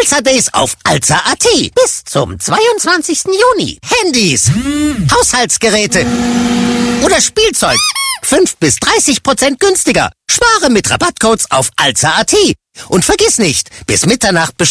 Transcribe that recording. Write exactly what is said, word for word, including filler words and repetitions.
Alza Days auf Alza Punkt A T. Bis zum zweiundzwanzigsten Juni. Handys, Haushaltsgeräte oder Spielzeug. fünf bis dreißig Prozent günstiger. Spare mit Rabattcodes auf Alza Punkt A T. Und vergiss nicht, bis Mitternacht